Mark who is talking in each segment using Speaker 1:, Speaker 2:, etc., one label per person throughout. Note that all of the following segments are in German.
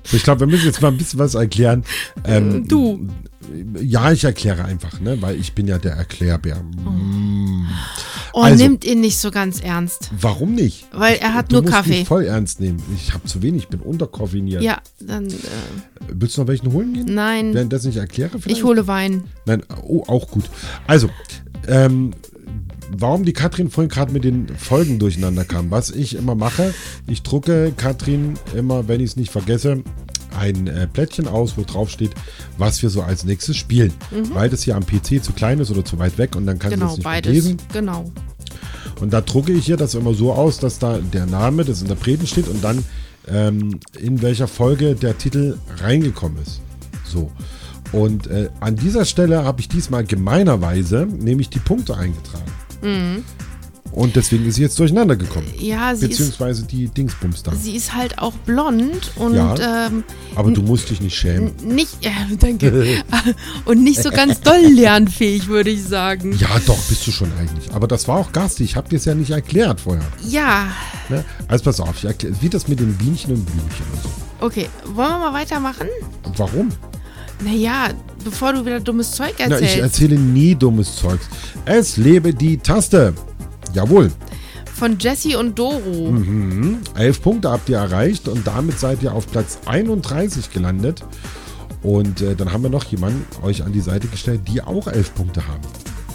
Speaker 1: Ich glaube, wir müssen jetzt mal ein bisschen was erklären.
Speaker 2: Du.
Speaker 1: Ja, ich erkläre einfach, ne, weil ich bin ja der Erklärbär.
Speaker 2: Oh,
Speaker 1: Also,
Speaker 2: nimmt ihn nicht so ganz ernst.
Speaker 1: Warum nicht?
Speaker 2: Weil er hat
Speaker 1: Du
Speaker 2: nur
Speaker 1: musst
Speaker 2: Kaffee.
Speaker 1: mich voll ernst nehmen. Ich habe zu wenig, ich bin unterkoffeiniert.
Speaker 2: Ja, dann.
Speaker 1: Willst du noch welchen holen gehen?
Speaker 2: Nein.
Speaker 1: Währenddessen ich erkläre vielleicht?
Speaker 2: Ich hole Wein.
Speaker 1: Nein, oh, auch gut. Also, warum die Katrin vorhin gerade mit den Folgen durcheinander kam. Was ich immer mache, ich drucke Katrin immer, wenn ich es nicht vergesse, ein Plättchen aus, wo drauf steht, was wir so als nächstes spielen. Weil das hier am PC zu klein ist oder zu weit weg und dann kann sie
Speaker 2: Genau,
Speaker 1: es nicht
Speaker 2: beides.
Speaker 1: lesen.
Speaker 2: Genau.
Speaker 1: Und da drucke ich hier das immer so aus, dass da der Name des Interpreten steht und dann in welcher Folge der Titel reingekommen ist. So. Und an dieser Stelle habe ich diesmal gemeinerweise nämlich die Punkte eingetragen. Und deswegen ist sie jetzt durcheinander gekommen.
Speaker 2: Ja,
Speaker 1: Beziehungsweise die Dingsbums da.
Speaker 2: sie ist halt auch blond und
Speaker 1: Ja. Aber du musst dich nicht schämen.
Speaker 2: nicht, danke, und nicht so ganz doll lernfähig, würde ich sagen.
Speaker 1: Ja, doch, bist du schon eigentlich. Aber das war auch garstig. Ich habe dir es ja nicht erklärt vorher.
Speaker 2: Ja,
Speaker 1: Ne? Also pass auf, ich erkläre, wie das mit den Bienchen und Blümchen und so.
Speaker 2: okay. Wollen wir mal weitermachen?
Speaker 1: Warum?
Speaker 2: Naja, bevor du wieder dummes Zeug
Speaker 1: Na,
Speaker 2: erzählst.
Speaker 1: ich erzähle nie dummes Zeugs. Es lebe die Taste. Jawohl.
Speaker 2: Von Jessie und Doro.
Speaker 1: 11 Punkte habt ihr erreicht und damit seid ihr auf Platz 31 gelandet. Und dann haben wir noch jemanden euch an die Seite gestellt, die auch 11 Punkte haben.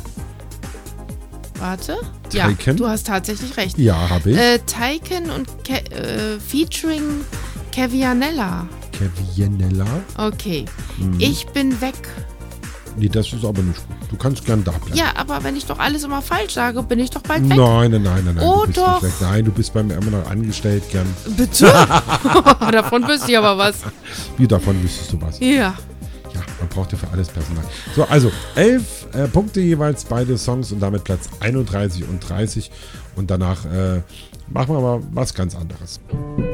Speaker 2: Warte.
Speaker 1: Taiken?
Speaker 2: Ja, du hast tatsächlich recht.
Speaker 1: Ja, habe ich.
Speaker 2: Taiken und featuring Kevianella.
Speaker 1: Kevianella.
Speaker 2: Okay. Ich bin weg.
Speaker 1: Nee, das ist aber nicht gut. Du kannst gern da bleiben.
Speaker 2: Ja, aber wenn ich doch alles immer falsch sage, bin ich doch bald weg.
Speaker 1: Nein.
Speaker 2: Oh,
Speaker 1: du bist
Speaker 2: doch.
Speaker 1: nicht weg. Nein, du bist bei mir immer noch angestellt, gern.
Speaker 2: Bitte? Davon wüsste ich aber was.
Speaker 1: Wie davon wüsstest du was?
Speaker 2: Ja.
Speaker 1: Ja, man braucht ja für alles Personal. So, also 11 Punkte jeweils, beide Songs und damit Platz 31 und 30. Und danach machen wir mal was ganz anderes.